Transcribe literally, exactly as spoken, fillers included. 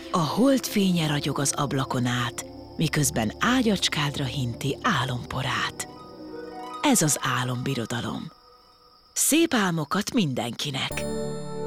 A hold fénye ragyog az ablakon át, miközben ágyacskádra hinti álomporát. Ez az álombirodalom. Szép álmokat mindenkinek!